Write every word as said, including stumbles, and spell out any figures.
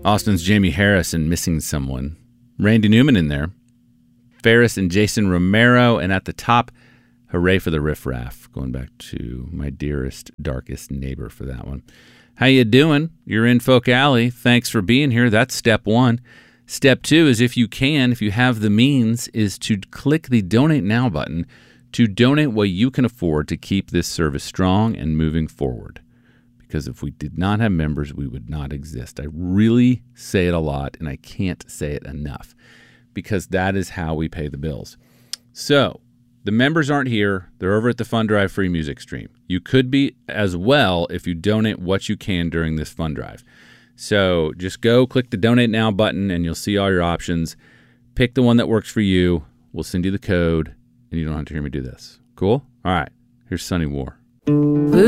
Austin's Jamie Harris and Missing Someone. Randy Newman in there. Ferris and Jason Romero. And at the top, hooray for the Riff Raff. Going back to My Dearest, Darkest Neighbor for that one. How you doing? You're in Folk Alley. Thanks for being here. That's step one. Step two is, if you can, if you have the means, is to click the Donate Now button to donate what you can afford to keep this service strong and moving forward. Because if we did not have members, we would not exist. I really say it a lot, and I can't say it enough, because that is how we pay the bills. So, the members aren't here. They're over at the Fund Drive free music stream. You could be as well if you donate what you can during this fund drive. So just go click the Donate Now button, and you'll see all your options. Pick the one that works for you. We'll send you the code, and you don't have to hear me do this. Cool? All right. Here's Sunny War.